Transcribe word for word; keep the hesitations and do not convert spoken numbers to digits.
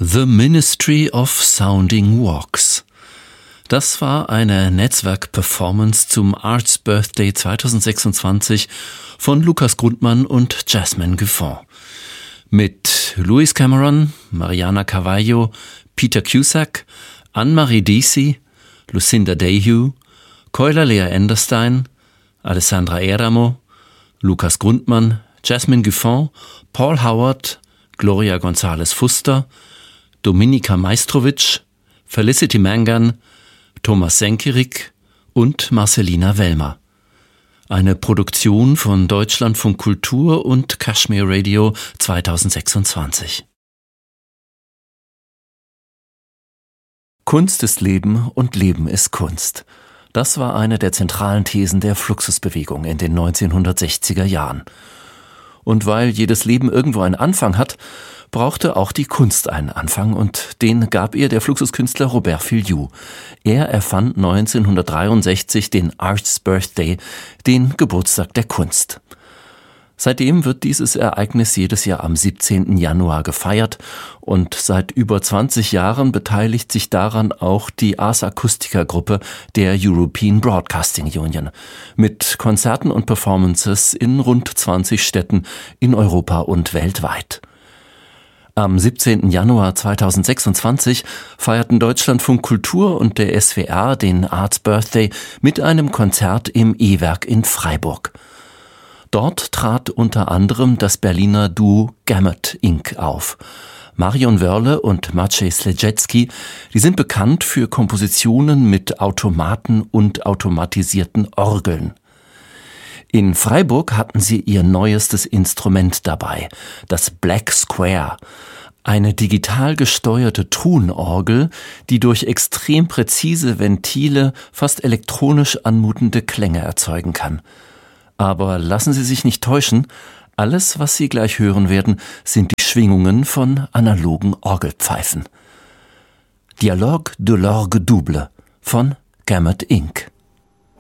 The Ministry of Sounding Walks. Das war eine Netzwerk-Performance zum Arts Birthday zweitausendsechsundzwanzig von Lukas Grundmann und Jasmine Guffin. Mit Lewis Cameron, Mariana Carvalho, Peter Cusack, Anne-Marie Deci, Lucinda Dayhoe, Keula Lea Enderstein, Alessandra Eramo, Lukas Grundmann, Jasmine Guffin, Paul Howard, Gloria González Fuster, Dominika Majstrowitsch, Felicity Mangan, Thomas Senkerik und Marcelina Wellmer. Eine Produktion von Deutschlandfunk Kultur und Kashmir Radio zweitausendsechsundzwanzig. Kunst ist Leben und Leben ist Kunst. Das war eine der zentralen Thesen der Fluxusbewegung in den neunzehnhundertsechziger Jahren. Und weil jedes Leben irgendwo einen Anfang hat, brauchte auch die Kunst einen Anfang, und den gab ihr der Fluxuskünstler Robert Filiou. Er erfand neunzehnhundertdreiundsechzig den Arts Birthday, den Geburtstag der Kunst. Seitdem wird dieses Ereignis jedes Jahr am siebzehnten Januar gefeiert, und seit über zwanzig Jahren beteiligt sich daran auch die Ars Acustica Gruppe der European Broadcasting Union mit Konzerten und Performances in rund zwanzig Städten in Europa und weltweit. Am siebzehnten Januar zweitausendsechsundzwanzig feierten Deutschlandfunk Kultur und der S W R den Arts Birthday mit einem Konzert im E-Werk in Freiburg. Dort trat unter anderem das Berliner Duo Gamut Incorporated auf. Marion Wörle und Maciej Sledecki, die sind bekannt für Kompositionen mit Automaten und automatisierten Orgeln. In Freiburg hatten sie ihr neuestes Instrument dabei, das Black Square, eine digital gesteuerte Truhenorgel, die durch extrem präzise Ventile fast elektronisch anmutende Klänge erzeugen kann. Aber lassen Sie sich nicht täuschen, alles, was Sie gleich hören werden, sind die Schwingungen von analogen Orgelpfeifen. Dialogue de l'orgue double von Gamut Incorporated.